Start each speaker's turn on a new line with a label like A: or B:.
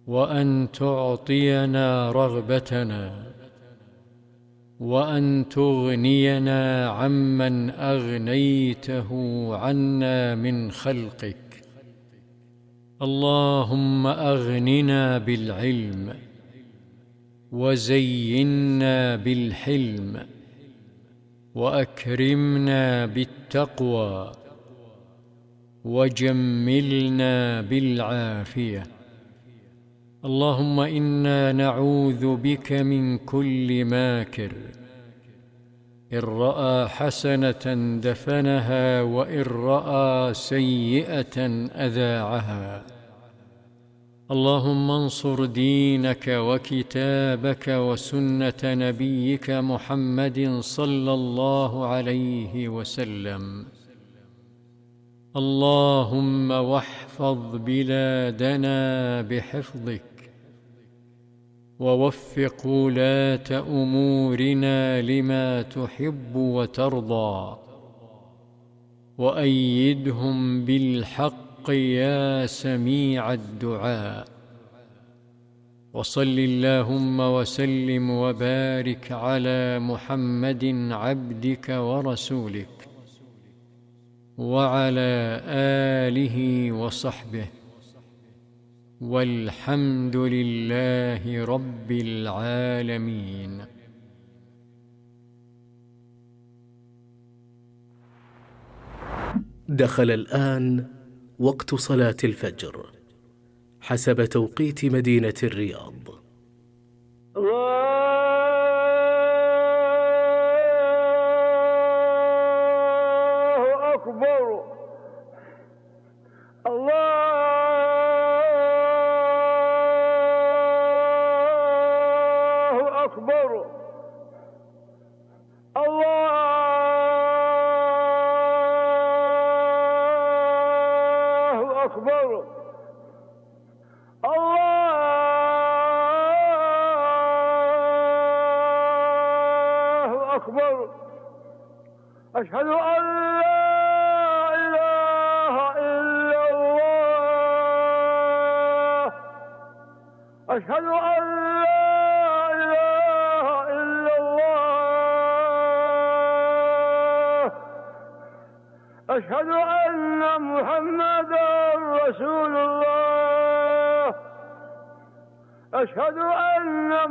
A: وأن تعطينا رغبتنا، وأن تغنينا عمن أغنيته عنا من خلقك. اللهم أغننا بالعلم، وزينا بالحلم، وأكرمنا بالتقوى، وجملنا بالعافية. اللهم إنا نعوذ بك من كل ماكر، إن رأى حسنة دفنها، وإن رأى سيئة أذاعها. اللهم انصر دينك وكتابك وسنة نبيك محمد صلى الله عليه وسلم. اللهم واحفظ بلادنا بحفظك، ووفق ولاة أمورنا لما تحب وترضى، وأيدهم بالحق يا سميع الدعاء. وصل اللهم وسلم وبارك على محمد عبدك ورسولك، وعلى آله وصحبه، والحمد لله رب العالمين.
B: دخل الآن وقت صلاة الفجر حسب توقيت مدينة الرياض.
C: الله أكبر، الله أكبر، الله أكبر، الله أكبر. أشهد أن لا إله إلا الله، أشهد أن لا إله إلا الله، أشهد أن محمدا رسول الله، أشهد أن